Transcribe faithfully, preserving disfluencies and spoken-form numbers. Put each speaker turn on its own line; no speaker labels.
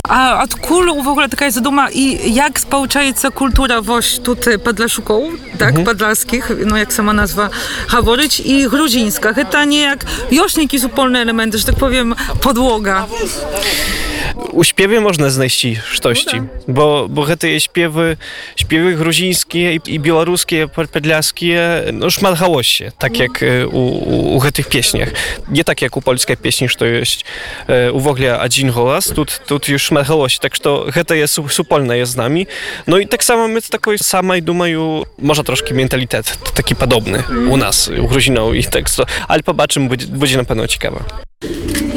А адкуль увогуле такая задума і як спалучаецца культура вось тут падлашукоў, так, mm-hmm. падласкіх, ну як сама назва гаворыць, і грузінска. Гэта неяк ёсць нейкі супольны элемент, że tak powiem, podłoga.
У śpiewie można znaleźć штосьці, bo, bo гэтыя śpiewy, śpiewy грузінскія і беларускія, падляскія, no шмат галоsie, tak jak u, u, u гэтых песнях. Nie tak jak u polskiej pieśni, że jest увогуле один голос, тут, тут już шмат галоsie, tak что гэта jest супольна jest z nami. No i tak samo my такой самай, думаю, może troszkę mentalitet taki podobny u nas, u Gruzinów i tak, ale pobaczymy, będzie, będzie na pewno ciekawe.